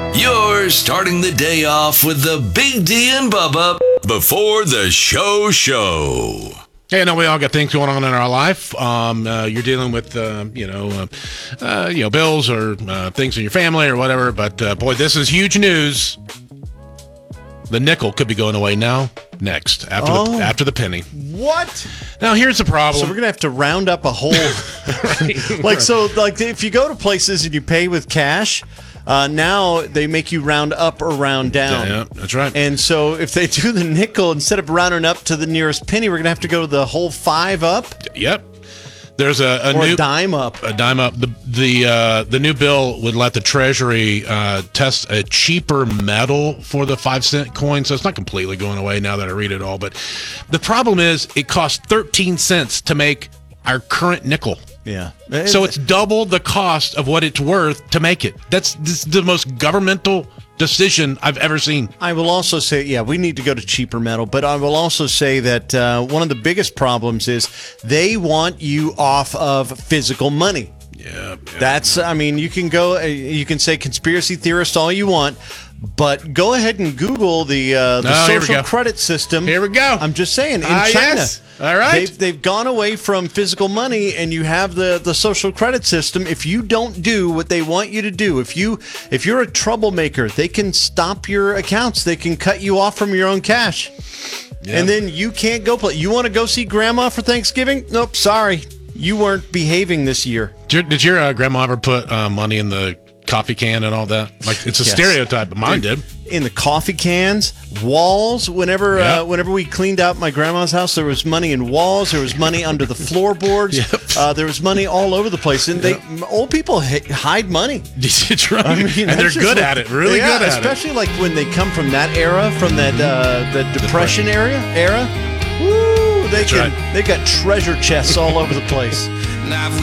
You're starting the day off with the Big D and Bubba before the show. Hey, I know we all got things going on in our life. You're dealing with, bills or things in your family or whatever. But, boy, this is huge news. The nickel could be going away next, after the penny. What? Now, here's the problem. So we're going to have to round up a whole... if you go to places and you pay with cash... now they make you round up or round down. Yeah, that's right. And so if they do the nickel, instead of rounding up to the nearest penny, we're going to have to go to the whole 5 up? Yep. There's a dime up. A dime up. The new bill would let the Treasury test a cheaper metal for the 5-cent coin, so it's not completely going away now that I read it all. But the problem is it costs 13 cents to make our current nickel. Yeah. So it's double the cost of what it's worth to make it. This is the most governmental decision I've ever seen. I will also say, we need to go to cheaper metal, but I will also say that one of the biggest problems is they want you off of physical money. Yeah. You can go, you can say conspiracy theorist all you want, but go ahead and Google the social credit system. Here we go. I'm just saying, in China. Yes. All right. They've gone away from physical money, and you have the social credit system. If you don't do what they want you to do, if you're a troublemaker, they can stop your accounts. They can cut you off from your own cash. Yeah. And then you can't go play. You want to go see grandma for Thanksgiving? Nope, sorry. You weren't behaving this year. Did your grandma ever put money in the coffee can and all that? Like, it's a stereotype, but mine did. In the coffee cans, walls. Whenever we cleaned out my grandma's house, there was money in walls. There was money under the floorboards. Yep. There was money all over the place. And old people hide money. That's right. And they're good at it. Really good at it. Especially like when they come from that era, from that the Depression era. Woo! They got treasure chests all over the place.